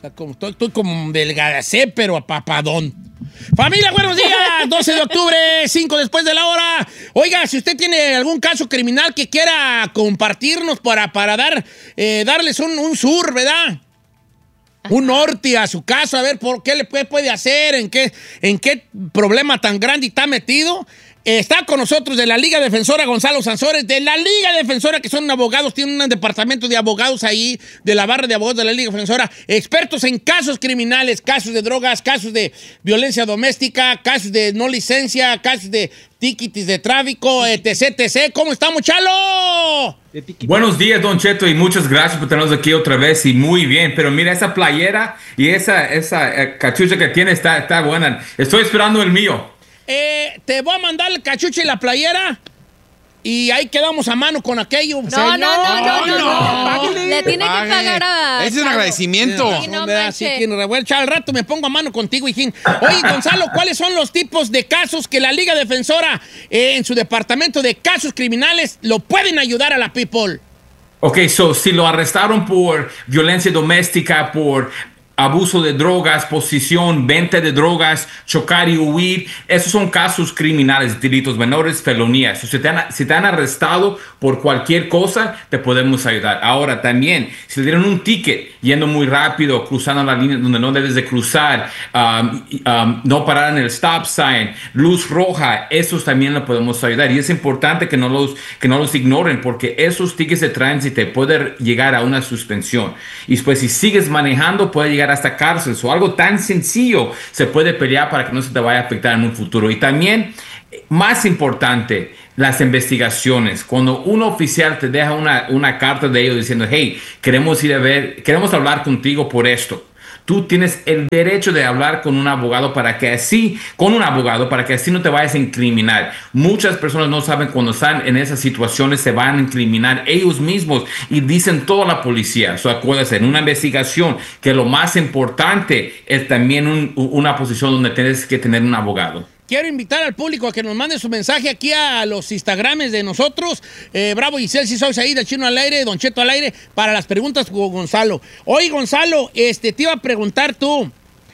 sea, como estoy como delgadacé, pero a papadón. Familia, buenos días. 12 de octubre, 5 después de la hora. Oiga, si usted tiene algún caso criminal que quiera compartirnos para darles un sur, ¿verdad? Un norte a su caso, a ver por qué le puede hacer, en qué problema tan grande está metido. Está con nosotros de la Liga Defensora Gonzalo Sansores, de la Liga Defensora, que son abogados, tienen un departamento de abogados ahí, de la barra de abogados de la Liga Defensora, expertos en casos criminales, casos de drogas, casos de violencia doméstica, casos de no licencia, casos de tickets de tráfico, etc. ¿Cómo estamos, Chalo? Buenos días, Don Cheto, y muchas gracias por tenernos aquí otra vez, y muy bien, pero mira, esa playera y esa cachucha que tiene está buena. Estoy esperando el mío. Te voy a mandar el cachuche y la playera y ahí quedamos a mano con aquello. No. Le tiene que pagar a... Ese es un agradecimiento. Sí, no tiene revuelta. Al rato me pongo a mano contigo, hijín. Oye, Gonzalo, ¿cuáles son los tipos de casos que la Liga Defensora en su departamento de casos criminales lo pueden ayudar a la people? Ok, si lo arrestaron por violencia doméstica, por abuso de drogas, posesión, venta de drogas, chocar y huir, esos son casos criminales, delitos menores, felonías. Si te han arrestado por cualquier cosa, te podemos ayudar. Ahora también, si le dieron un ticket yendo muy rápido, cruzando la línea donde no debes de cruzar, no parar en el stop sign, luz roja, esos también lo podemos ayudar. Y es importante que no los ignoren, porque esos tickets de tránsito pueden llegar a una suspensión. Y después, si sigues manejando, puede llegar hasta cárcel. O algo tan sencillo se puede pelear para que no se te vaya a afectar en un futuro. Y también, más importante, las investigaciones. Cuando un oficial te deja una carta de ellos diciendo, hey, queremos hablar contigo por esto. Tú tienes el derecho de hablar con un abogado para que así no te vayas a incriminar. Muchas personas no saben cuando están en esas situaciones se van a incriminar ellos mismos y dicen toda la policía. Acuérdense, en una investigación que lo más importante es también una posición donde tienes que tener un abogado. Quiero invitar al público a que nos mande su mensaje aquí a los Instagrames de nosotros. Bravo Giselle, si sois ahí, de Chino al aire, Don Cheto al aire, para las preguntas con Gonzalo. Oye, Gonzalo, te iba a preguntar tú,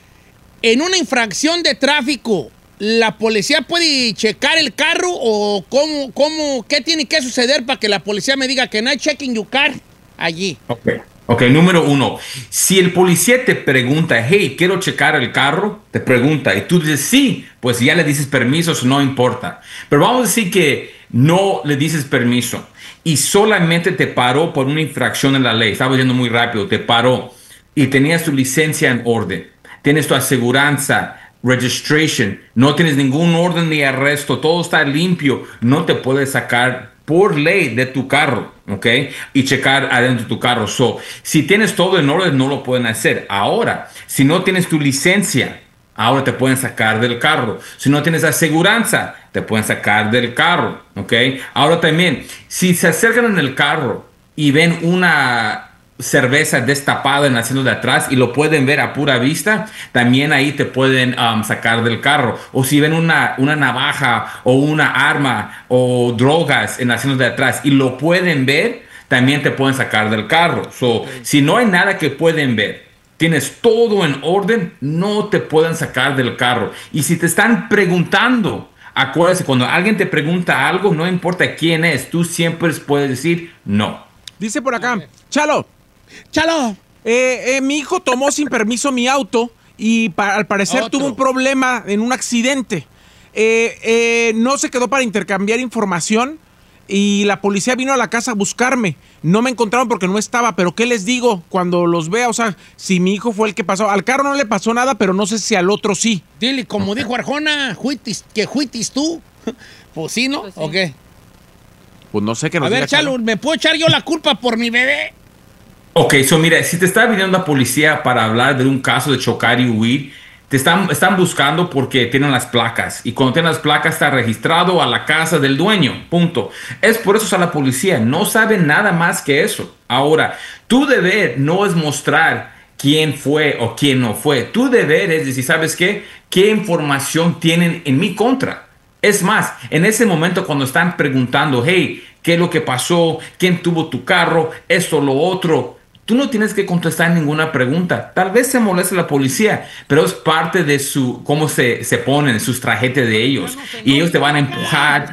en una infracción de tráfico, ¿la policía puede checar el carro o qué tiene que suceder para que la policía me diga que no hay checking your car allí? Ok, número 1. Si el policía te pregunta, hey, quiero checar el carro, te pregunta, y tú dices sí, pues ya le dices permiso, eso no importa. Pero vamos a decir que no le dices permiso y solamente te paró por una infracción en la ley. Estaba yendo muy rápido, te paró y tenías tu licencia en orden, tienes tu aseguranza, registration, no tienes ningún orden de arresto, todo está limpio, no te puedes sacar por ley de tu carro, ¿ok? Y checar adentro de tu carro. Si tienes todo en orden, no lo pueden hacer. Ahora, si no tienes tu licencia, ahora te pueden sacar del carro. Si no tienes aseguranza, te pueden sacar del carro, ¿ok? Ahora también, si se acercan en el carro y ven una cerveza destapada en el asiento de atrás y lo pueden ver a pura vista, también ahí te pueden sacar del carro. O si ven una navaja o una arma o drogas en el asiento de atrás y lo pueden ver, también te pueden sacar del carro. Si no hay nada que pueden ver, tienes todo en orden, no te pueden sacar del carro. Y si te están preguntando, acuérdate, cuando alguien te pregunta algo, no importa quién es, tú siempre puedes decir no. Dice por acá, Chalo, mi hijo tomó sin permiso mi auto y al parecer tuvo un problema en un accidente. No se quedó para intercambiar información y la policía vino a la casa a buscarme. No me encontraron porque no estaba, pero ¿qué les digo cuando los vea? O sea, si mi hijo fue el que pasó. Al carro no le pasó nada, pero no sé si al otro sí. Dile, como dijo Arjona, que juitis tú. Pues sí, ¿no? Pues sí. ¿O qué? Pues no sé qué nos diga. A ver, Chalo, ¿me puedo echar yo la culpa por mi bebé? Ok, mira, si te está viniendo la policía para hablar de un caso de chocar y huir, te están buscando porque tienen las placas. Y cuando tienen las placas está registrado a la casa del dueño, punto. Es por eso está la policía, no sabe nada más que eso. Ahora, tu deber no es mostrar quién fue o quién no fue. Tu deber es decir, ¿sabes qué? ¿Qué información tienen en mi contra? Es más, en ese momento cuando están preguntando, hey, ¿qué es lo que pasó? ¿Quién tuvo tu carro? Esto, lo otro. tú no tienes que contestar ninguna pregunta. Tal vez se moleste la policía, pero es parte de su cómo se ponen, sus trajetes de ellos. Y ellos te van a empujar,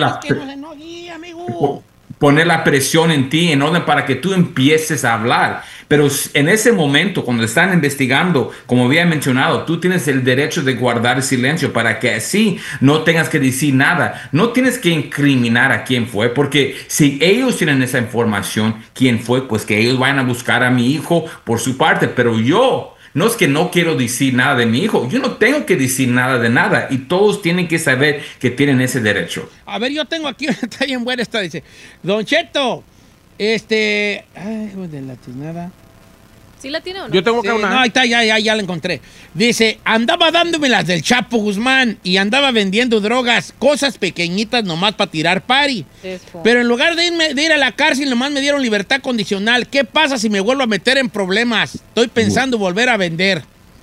poner la presión en ti en orden para que tú empieces a hablar. Pero en ese momento, cuando están investigando, como había mencionado, tú tienes el derecho de guardar silencio para que así no tengas que decir nada. No tienes que incriminar a quién fue, porque si ellos tienen esa información, quién fue, pues que ellos vayan a buscar a mi hijo por su parte. Pero yo, no es que no quiero decir nada de mi hijo. Yo no tengo que decir nada de nada. Y todos tienen que saber que tienen ese derecho. A ver, yo tengo aquí, está bien buena esta, dice. Don Cheto, ay, de la tiznada. ¿Sí la tiene o no? Yo tengo que una. No, ahí está, ya la encontré. Dice, andaba dándome las del Chapo Guzmán y andaba vendiendo drogas, cosas pequeñitas nomás para tirar pari. Pero en lugar de ir a la cárcel, nomás me dieron libertad condicional. ¿Qué pasa si me vuelvo a meter en problemas? Estoy pensando volver a vender.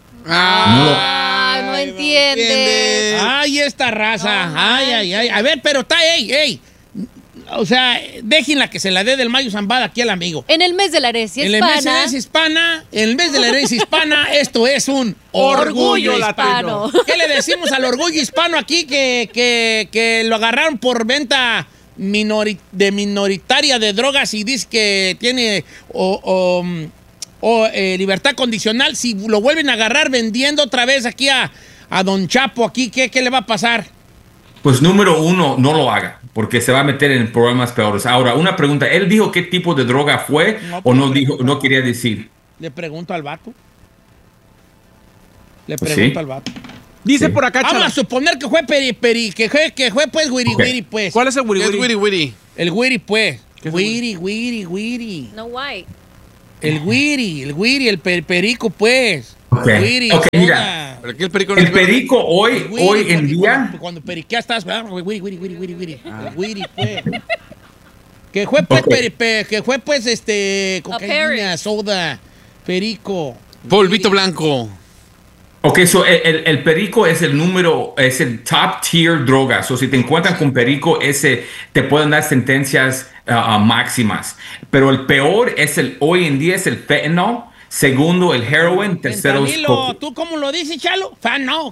No entiendes. Ay, esta raza. Ay. A ver, pero está, ey. O sea, déjenla que se la dé del Mayo Zambada aquí al amigo. En el mes de la herencia hispana. En el mes de la herencia hispana, esto es un orgullo hispano. ¿Qué le decimos al orgullo hispano aquí que lo agarraron por venta minoritaria de drogas y dice que tiene libertad condicional? Si lo vuelven a agarrar vendiendo otra vez aquí a Don Chapo aquí, ¿qué le va a pasar? Pues número uno, no lo haga, porque se va a meter en problemas peores. Ahora, una pregunta, ¿él dijo qué tipo de droga fue o no dijo, no quería decir? Le pregunto al vato. Al vato. Dice por acá, vamos a suponer que fue que fue pues wiri, pues. ¿Cuál es el wiri? Es wiri. El wiri, pues. Wiri. No white. El wiri, el perico, pues. Okay. Mira. ¿Pero qué el perico? El perico hoy en día. Cuando periqueas estás, wiri. El wiri, pues. Que fue pues, cocaína, soda, perico. Polvito blanco. Ok, el perico es es el top tier droga. So, si te encuentran con perico, te pueden dar sentencias máximas. Pero el peor hoy en día es el fentanyl. Segundo, el heroin. Tercero, ¿tú cómo lo dices, Chalo? Fentanyl.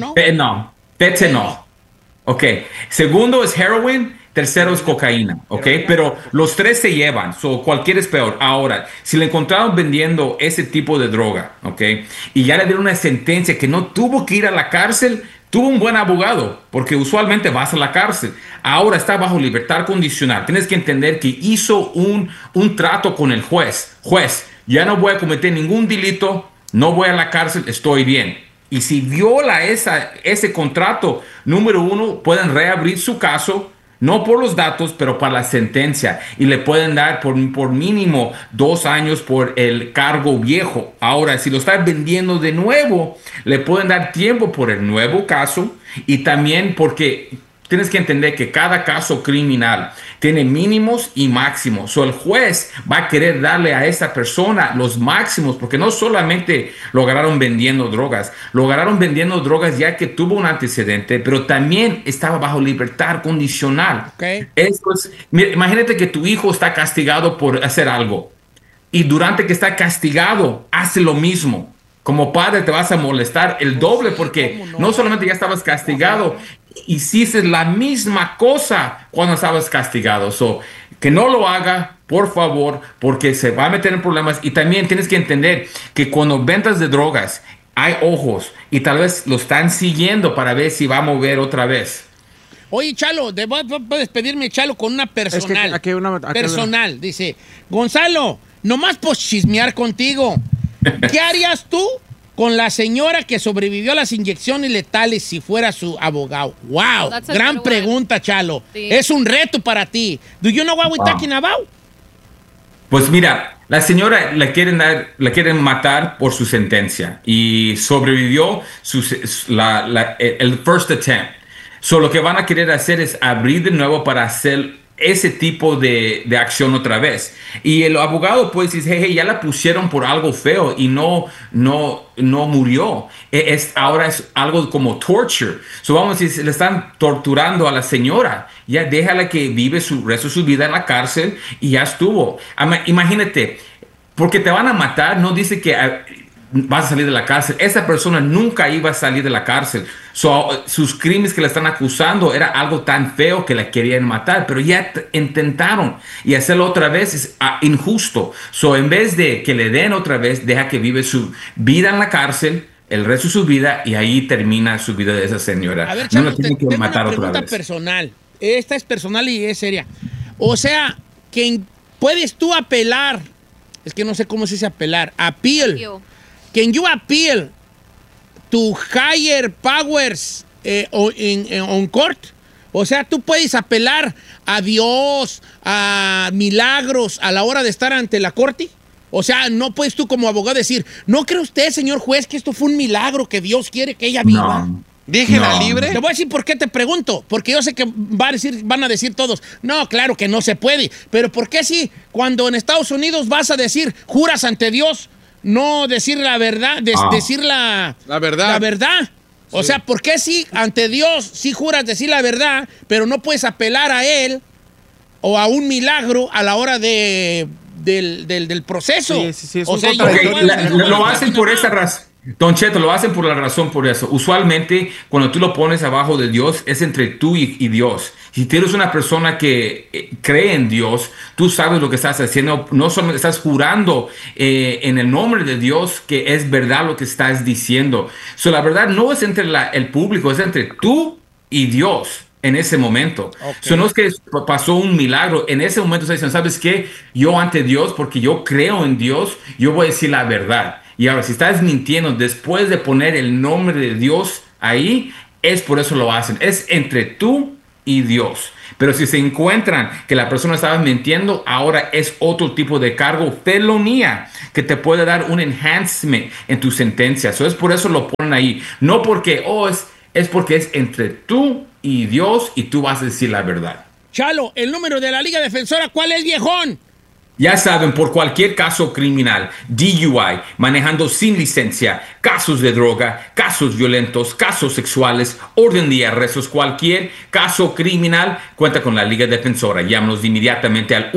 Ok. Segundo es heroin. Tercero es cocaína. Ok. Pero los tres se llevan. So, cualquiera es peor. Ahora, si le encontraron vendiendo ese tipo de droga, ok, y ya le dieron una sentencia que no tuvo que ir a la cárcel, tuvo un buen abogado, porque usualmente vas a la cárcel. Ahora está bajo libertad condicional. Tienes que entender que hizo un trato con el juez. Ya no voy a cometer ningún delito, no voy a la cárcel, estoy bien. Y si viola ese contrato, número uno, pueden reabrir su caso, no por los datos, pero para la sentencia. Y le pueden dar por mínimo 2 años por el cargo viejo. Ahora, si lo estás vendiendo de nuevo, le pueden dar tiempo por el nuevo caso y también porque tienes que entender que cada caso criminal tiene mínimos y máximos. So, el juez va a querer darle a esa persona los máximos, porque no solamente lo agarraron vendiendo drogas, lo agarraron vendiendo drogas ya que tuvo un antecedente, pero también estaba bajo libertad condicional. Okay. Imagínate que tu hijo está castigado por hacer algo y durante que está castigado hace lo mismo. Como padre te vas a molestar el doble porque no solamente ya estabas castigado, hiciste la misma cosa cuando estabas castigado. So, que no lo haga, por favor, porque se va a meter en problemas. Y también tienes que entender que cuando ventas de drogas hay ojos y tal vez lo están siguiendo para ver si va a mover otra vez. Oye, Chalo, puedes pedirme, Chalo, con una personal. Personal, dice, Gonzalo, nomás por chismear contigo. ¿Qué harías tú con la señora que sobrevivió a las inyecciones letales si fuera su abogado? ¡Wow! Gran pregunta, Chalo. Sí. Es un reto para ti. ¿Do you know what we're talking about? Pues mira, la señora la quieren matar por su sentencia y sobrevivió el first attempt. So, lo que van a querer hacer es abrir de nuevo para hacer ese tipo de acción otra vez. Y el abogado pues dice, hey, ya la pusieron por algo feo y no murió. Ahora es algo como torture. So vamos a decir, le están torturando a la señora. Ya déjala que vive su resto de su vida en la cárcel y ya estuvo. Imagínate, porque te van a matar, no dice que vas a salir de la cárcel. Esa persona nunca iba a salir de la cárcel. Sus crímenes que le están acusando era algo tan feo que la querían matar, pero ya intentaron, y hacerlo otra vez es injusto. En vez de que le den otra vez, deja que vive su vida en la cárcel el resto de su vida, y ahí termina su vida de esa señora. A ver, Chalo, no la tienen que matar una pregunta otra vez. personal. Esta es personal y es seria. O sea, puedes tú apelar, es que no sé cómo se dice apelar, appeal. Can you appeal to higher powers on court? O sea, tú puedes apelar a Dios, a milagros a la hora de estar ante la corte. O sea, no puedes tú como abogado decir, ¿no cree usted, señor juez, que esto fue un milagro, que Dios quiere que ella viva? No. Déjela libre. Te voy a decir por qué te pregunto. Porque yo sé que van a decir todos, no, claro que no se puede. Pero ¿por qué sí? Cuando en Estados Unidos vas a decir, juras ante Dios, no decir la verdad, decir la verdad. La verdad. O sea, ¿por qué sí ante Dios sí juras decir la verdad, pero no puedes apelar a Él o a un milagro a la hora del proceso? Sí, es o un sea, lo hacen por esa razón. Don Cheto, lo hacen por la razón por eso. Usualmente, cuando tú lo pones abajo de Dios, es entre tú y Dios. Si tú eres una persona que cree en Dios, tú sabes lo que estás haciendo. No solamente estás jurando en el nombre de Dios que es verdad lo que estás diciendo. La verdad no es entre el público, es entre tú y Dios en ese momento. Okay. No es que pasó un milagro. En ese momento se dicen, ¿sabes qué? Yo ante Dios, porque yo creo en Dios, yo voy a decir la verdad. Y ahora, si estás mintiendo después de poner el nombre de Dios ahí, es por eso lo hacen. Es entre tú y Dios. Pero si se encuentran que la persona estaba mintiendo, ahora es otro tipo de cargo, felonía, que te puede dar un enhancement en tu sentencia. Es por eso lo ponen ahí. No porque, es porque es entre tú y Dios y tú vas a decir la verdad. Chalo, el número de la Liga Defensora, ¿cuál es, viejón? Ya saben, por cualquier caso criminal, DUI, manejando sin licencia, casos de droga, casos violentos, casos sexuales, orden de arrestos, cualquier caso criminal, cuenta con la Liga Defensora. Llámanos inmediatamente al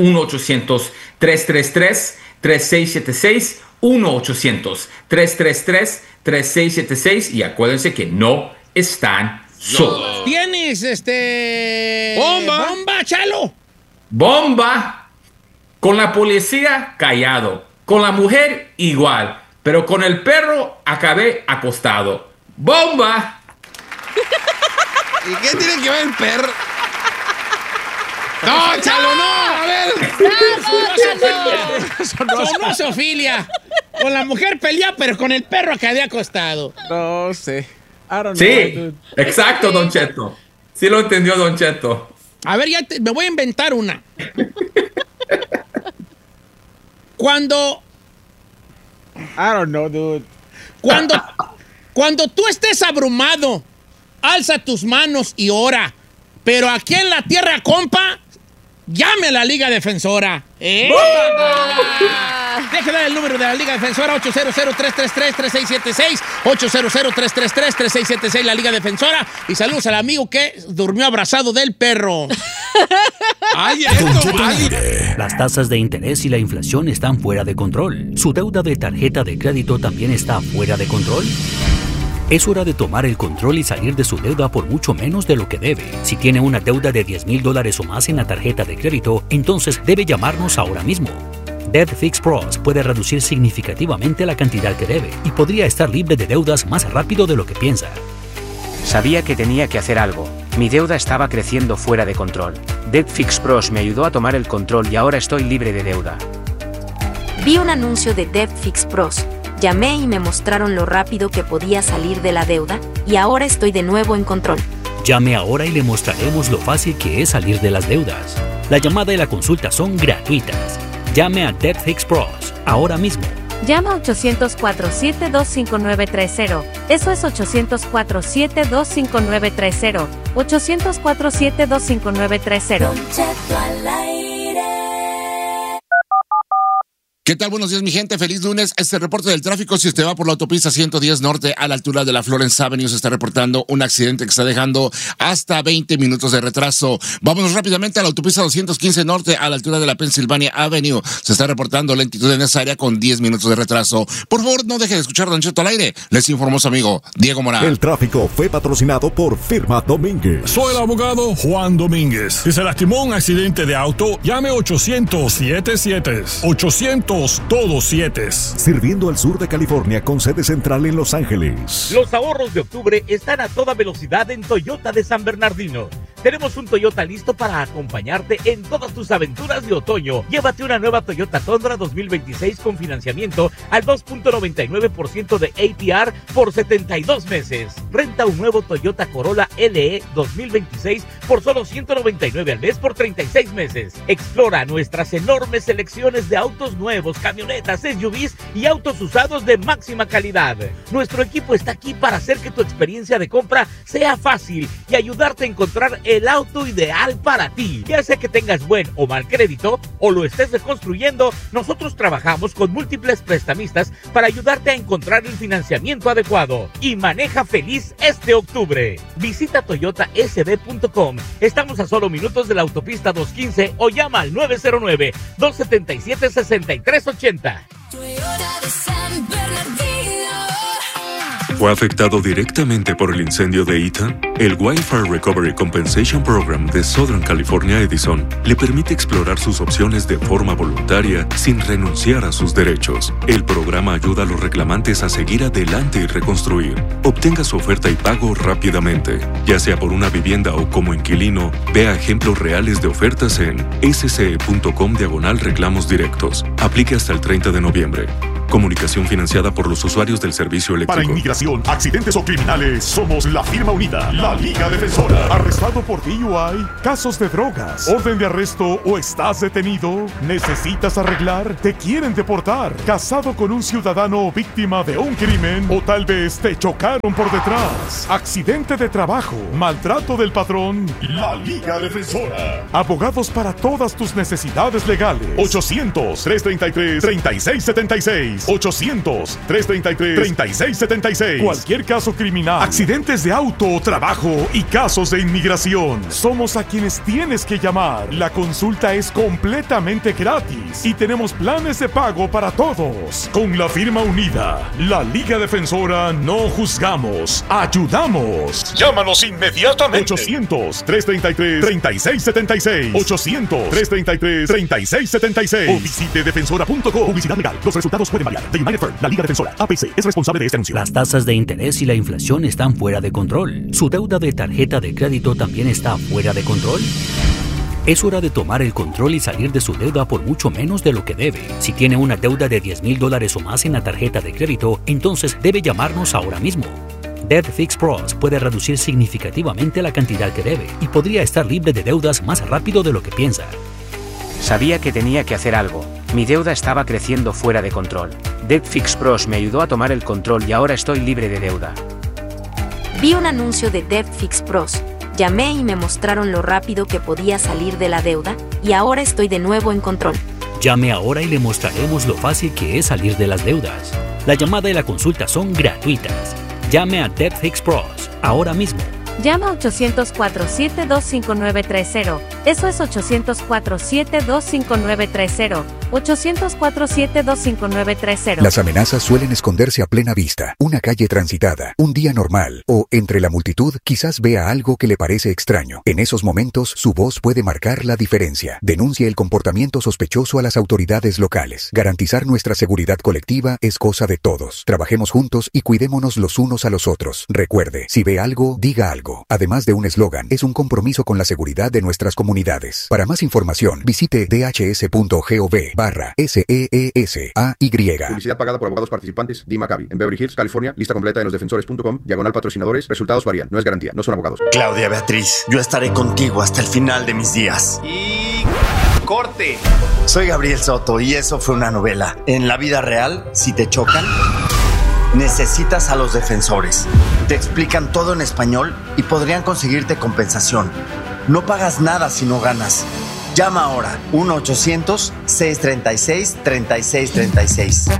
1-800-333-3676, 1-800-333-3676, y acuérdense que no están solos. ¿Tienes bomba, Chalo? Bomba. Con la policía, callado. Con la mujer, igual. Pero con el perro, acabé acostado. ¡Bomba! ¿Y qué tiene que ver el perro? ¡No, Chalo, no! A ver. Sonó zoofilia. Con la mujer pelea, pero con el perro acabé acostado. No sé. Sí, exacto, Don Cheto. Sí lo entendió, Don Cheto. A ver, me voy a inventar una. Cuando I don't know, dude. Cuando tú estés abrumado, alza tus manos y ora. Pero aquí en la tierra, compa, llame a la Liga Defensora. Deje dar el número de la Liga Defensora, 800-333-3676, 800-333-3676, la Liga Defensora. Y saludos al amigo que durmió abrazado del perro. Las tasas de interés y la inflación están fuera de control. ¿Su deuda de tarjeta de crédito también está fuera de control? Es hora de tomar el control y salir de su deuda por mucho menos de lo que debe. Si tiene una deuda de $10,000 o más en la tarjeta de crédito, entonces debe llamarnos ahora mismo. Debt Fix Pros puede reducir significativamente la cantidad que debe y podría estar libre de deudas más rápido de lo que piensa. Sabía que tenía que hacer algo. Mi deuda estaba creciendo fuera de control. Debt Fix Pros me ayudó a tomar el control y ahora estoy libre de deuda. Vi un anuncio de Debt Fix Pros. Llamé y me mostraron lo rápido que podía salir de la deuda y ahora estoy de nuevo en control. Llame ahora y le mostraremos lo fácil que es salir de las deudas. La llamada y la consulta son gratuitas. Llame a Debt Fix Pros ahora mismo. Llama a 800-472-5930. Eso es 800-472-5930. 800-472-5930. ¿Qué tal? Buenos días, mi gente. Feliz lunes. Este reporte del tráfico, si usted va por la autopista 110 Norte a la altura de la Florence Avenue, se está reportando un accidente que está dejando hasta 20 minutos de retraso. Vámonos rápidamente a la autopista 215 Norte a la altura de la Pennsylvania Avenue. Se está reportando lentitud en esa área con 10 minutos de retraso. Por favor, no deje de escuchar Don Cheto al aire. Les informó su amigo Diego Morán. El tráfico fue patrocinado por Firma Domínguez. Soy el abogado Juan Domínguez. Si se lastimó en un accidente de auto, llame 800-77. 800 todos 7. Sirviendo al sur de California con sede central en Los Ángeles. Los ahorros de octubre están a toda velocidad en Toyota de San Bernardino. Tenemos un Toyota listo para acompañarte en todas tus aventuras de otoño. Llévate una nueva Toyota Tundra 2026 con financiamiento al 2.99% de APR por 72 meses. Renta un nuevo Toyota Corolla LE 2026 por solo $199 al mes por 36 meses. Explora nuestras enormes selecciones de autos nuevos, camionetas, SUVs y autos usados de máxima calidad. Nuestro equipo está aquí para hacer que tu experiencia de compra sea fácil y ayudarte a encontrar el auto ideal para ti. Ya sea que tengas buen o mal crédito o lo estés reconstruyendo, nosotros trabajamos con múltiples prestamistas para ayudarte a encontrar el financiamiento adecuado. Y maneja feliz este octubre. Visita toyotasb.com. Estamos a solo minutos de la autopista 215 o llama al 909-277-6380. ¿Fue afectado directamente por el incendio de Ethan? El Wildfire Recovery Compensation Program de Southern California Edison le permite explorar sus opciones de forma voluntaria sin renunciar a sus derechos. El programa ayuda a los reclamantes a seguir adelante y reconstruir. Obtenga su oferta y pago rápidamente. Ya sea por una vivienda o como inquilino, vea ejemplos reales de ofertas en sce.com/reclamos directos. Aplique hasta el 30 de noviembre. Comunicación financiada por los usuarios del servicio eléctrico. Para inmigración, accidentes o criminales, somos la firma unida, la Liga Defensora. ¿Arrestado por DUI? ¿Casos de drogas? ¿Orden de arresto o estás detenido? ¿Necesitas arreglar? ¿Te quieren deportar? ¿Casado con un ciudadano víctima de un crimen? ¿O tal vez te chocaron por detrás? ¿Accidente de trabajo? ¿Maltrato del patrón? La Liga Defensora. Abogados para todas tus necesidades legales. 800-333-3676. 800-333-3676. Cualquier caso criminal, accidentes de auto, trabajo y casos de inmigración. Somos a quienes tienes que llamar. La consulta es completamente gratis y tenemos planes de pago para todos. Con la firma unida, la Liga Defensora, no juzgamos, ayudamos. Llámanos inmediatamente. 800-333-3676. 800-333-3676. O visite defensora.com. Publicidad legal. Los resultados pueden variar. The United Firm, la Liga Defensora, APC, es responsable de este anuncio. Las tasas de interés y la inflación están fuera de control. ¿Su deuda de tarjeta de crédito también está fuera de control? Es hora de tomar el control y salir de su deuda por mucho menos de lo que debe. Si tiene una deuda de $10,000 o más en la tarjeta de crédito, entonces debe llamarnos ahora mismo. Debt Fix Pros puede reducir significativamente la cantidad que debe y podría estar libre de deudas más rápido de lo que piensa. Sabía que tenía que hacer algo. Mi deuda estaba creciendo fuera de control. Debt Fix Pros me ayudó a tomar el control y ahora estoy libre de deuda. Vi un anuncio de Debt Fix Pros. Llamé y me mostraron lo rápido que podía salir de la deuda y ahora estoy de nuevo en control. Llame ahora y le mostraremos lo fácil que es salir de las deudas. La llamada y la consulta son gratuitas. Llame a Debt Fix Pros ahora mismo. Llama a 800-472-5930. Eso es 800-472-5930. 800-472-5930. Las amenazas suelen esconderse a plena vista. Una calle transitada, un día normal o entre la multitud quizás vea algo que le parece extraño. En esos momentos su voz puede marcar la diferencia. Denuncie el comportamiento sospechoso a las autoridades locales. Garantizar nuestra seguridad colectiva es cosa de todos. Trabajemos juntos y cuidémonos los unos a los otros. Recuerde, si ve algo, diga algo. Además de un eslogan, es un compromiso con la seguridad de nuestras comunidades. Para más información, visite dhs.gov/SEESAY. Publicidad pagada por abogados participantes. Dee Maccabi. En Beverly Hills, California. Lista completa en losdefensores.com. /patrocinadores. Resultados varían. No es garantía. No son abogados. Claudia Beatriz, yo estaré contigo hasta el final de mis días. Y... corte. Soy Gabriel Soto y eso fue una novela. En la vida real, si te chocan, necesitas a los defensores. Te explican todo en español y podrían conseguirte compensación. No pagas nada si no ganas. Llama ahora 1-800-636-3636.